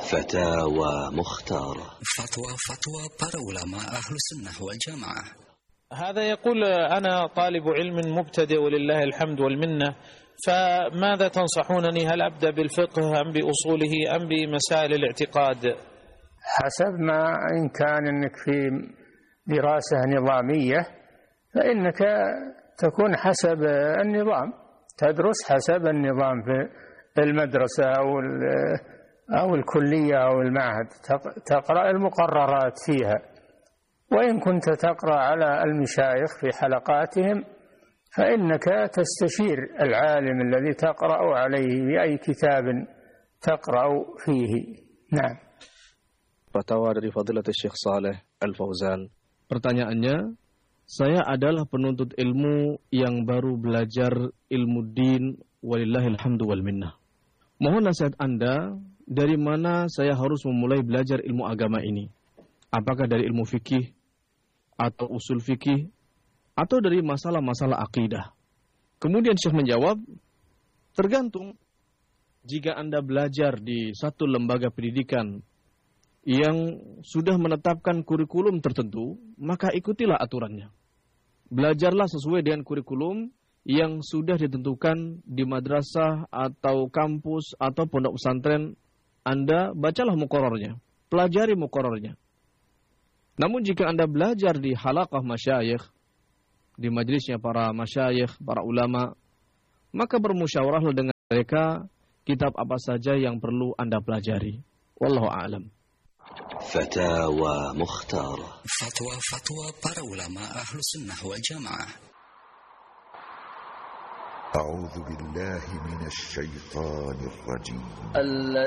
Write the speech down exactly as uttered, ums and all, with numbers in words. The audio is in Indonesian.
فتاوى مختارة. فتوى فتوى para ulama أهل السنة والجماعة. هذا يقول أنا طالب علم مبتدئ ولله الحمد والمنة، فماذا تنصحونني؟ هل أبدأ بالفقه أم بأصوله أم بمسائل الاعتقاد؟ حسب ما إن كان أنك في دراسة نظامية فإنك تكون حسب النظام، تدرس حسب النظام في المدرسة أو أو الكلية أو المعهد، تقرأ المقررات فيها. وإن كنت تقرأ على المشايخ في حلقاتهم فإنك تستشير العالم الذي تقرأ عليه بأي كتاب تقرأ فيه. نعم. Fatwa dari Fadilatul Syekh Saleh Al-Fauzan. Pertanyaannya, saya adalah penuntut ilmu yang baru belajar ilmu din, walillahil hamdu wal minnah. Mohon nasihat Anda, dari mana saya harus memulai belajar ilmu agama ini? Apakah dari ilmu fikih atau usul fikih atau dari masalah-masalah akidah? Kemudian Syekh menjawab, tergantung. Jika Anda belajar di satu lembaga pendidikan yang sudah menetapkan kurikulum tertentu, maka ikutilah aturannya. Belajarlah sesuai dengan kurikulum yang sudah ditentukan di madrasah atau kampus atau pondok pesantren. Anda bacalah muqarrarnya, pelajari muqarrarnya. Namun jika Anda belajar di halaqah masyayikh, di majlisnya para masyayikh, para ulama, maka bermusyawarahlah dengan mereka kitab apa saja yang perlu Anda pelajari. Wallahu a'lam. Fatawa Mukhtara. Fatwa-fatwa para ulama ahlu sunnah wal jamaah. A'udzu billahi minasy syaithanir rajim.